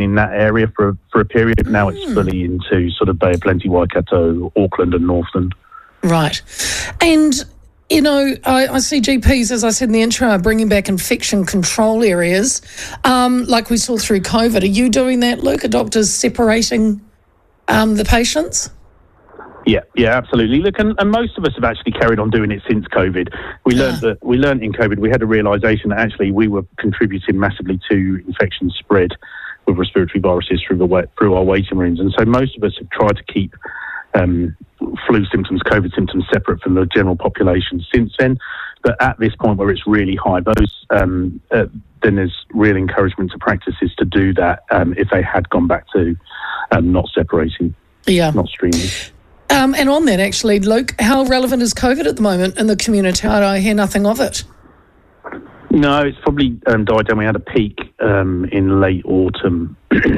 in that area for a period. Now it's fully into sort of Bay of Plenty, Waikato, Auckland and Northland. Right. And, you know, I see GPs, as I said in the intro, are bringing back infection control areas like we saw through COVID. Are you doing that, Luke? Are doctors separating the patients? Yeah, absolutely. Look, and most of us have actually carried on doing it since COVID. We learned in COVID, we had a realisation that actually we were contributing massively to infection spread with respiratory viruses through our waiting rooms. And so most of us have tried to keep flu symptoms, COVID symptoms separate from the general population since then. But at this point where it's really high, then there's real encouragement to practices to do that if they had gone back to not separating, not streaming. And on that, actually, Luke, how relevant is COVID at the moment in the community? I hear nothing of it. No, it's probably died down. We had a peak in late autumn,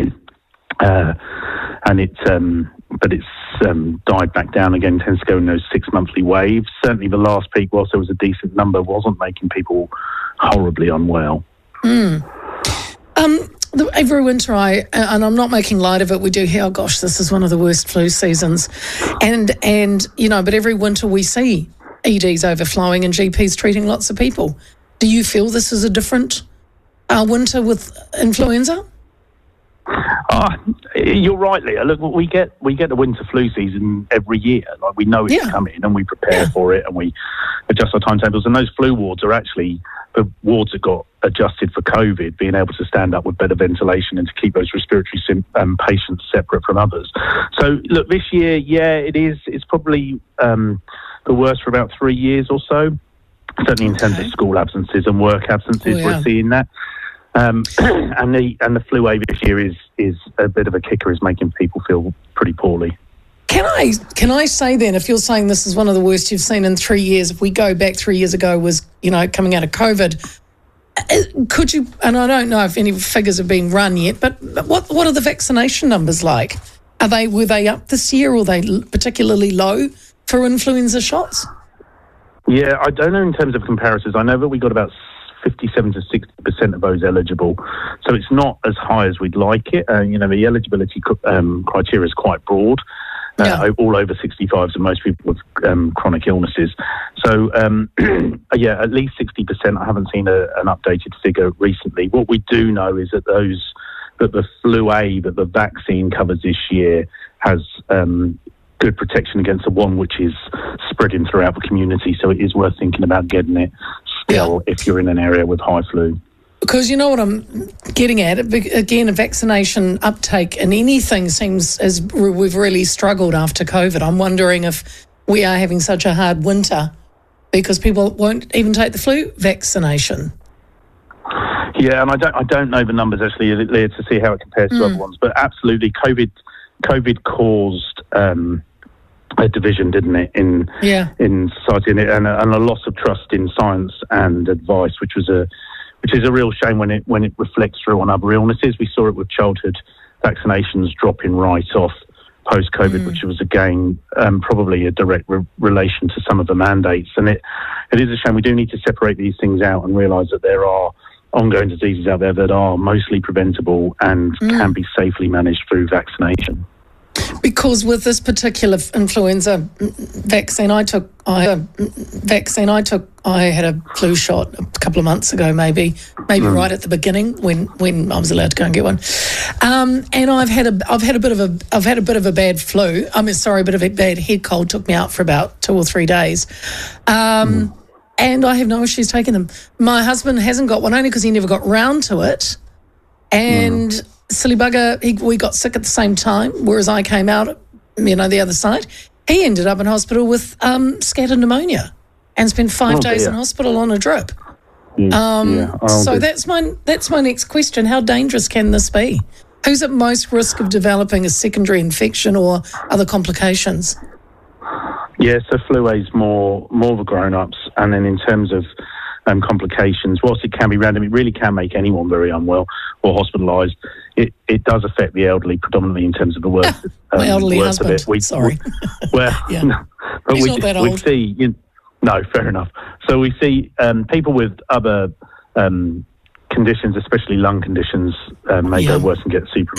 and it's died back down again. Tends to go in those 6 monthly waves. Certainly, the last peak, whilst there was a decent number, wasn't making people horribly unwell. Every winter, and I'm not making light of it, we do hear, oh gosh, this is one of the worst flu seasons, and you know, but every winter we see EDs overflowing and GPs treating lots of people. Do you feel this is a different winter with influenza? You're right, Leah. Look, we get the winter flu season every year. Like, we know it's coming, and we prepare for it, and we adjust our timetables. And those flu wards are actually the wards that got adjusted for COVID, being able to stand up with better ventilation and to keep those respiratory patients separate from others. So, look, this year, it is. It's probably the worst for about 3 years or so. Certainly in terms of school absences and work absences, we're seeing that. And the flu wave this year is a bit of a kicker, is making people feel pretty poorly. Can I say then, if you're saying this is one of the worst you've seen in 3 years, if we go back 3 years ago was, you know, coming out of COVID, could you, and I don't know if any figures have been run yet, but what are the vaccination numbers like? Were they up this year, or are they particularly low for influenza shots? Yeah, I don't know in terms of comparisons. I know that we got about 57 to 60% of those eligible, so it's not as high as we'd like it. You know, the eligibility criteria is quite broad. All over 65s, and most people with chronic illnesses. So, at least 60%. I haven't seen an updated figure recently. What we do know is that the flu A that the vaccine covers this year has good protection against the one which is spreading throughout the community. So it is worth thinking about getting it still if you're in an area with high flu. Because you know what I'm getting at? Again, a vaccination uptake in anything seems as we've really struggled after COVID. I'm wondering if we are having such a hard winter because people won't even take the flu vaccination. Yeah, and I don't know the numbers actually, Leah, to see how it compares to other ones, but absolutely, COVID caused a division, didn't it, in society, and a loss of trust in science and advice, which is a real shame when it reflects through on other illnesses. We saw it with childhood vaccinations dropping right off post-COVID, which was, again, probably a direct relation to some of the mandates. And it is a shame. We do need to separate these things out and realise that there are ongoing diseases out there that are mostly preventable and can be safely managed through vaccination. Because with this particular influenza vaccine I took, I had a flu shot a couple of months ago, maybe right at the beginning when I was allowed to go and get one. And I've had a bit of a bad flu. A bit of a bad head cold. Took me out for about 2 or 3 days. And I have no issues taking them. My husband hasn't got one, only because he never got round to it. And silly bugger, we got sick at the same time, whereas I came out, the other side. He ended up in hospital with scattered pneumonia and spent 5 days in hospital on a drip. So that's my next question. How dangerous can this be? Who's at most risk of developing a secondary infection or other complications? Yeah, so flu A is more the grown-ups, and then in terms of complications, whilst it can be random, it really can make anyone very unwell or hospitalised. It does affect the elderly predominantly in terms of the worst. My elderly worst husband. Sorry. But he's not that old. We see. No, fair enough. So we see people with other conditions, especially lung conditions, may go worse and get super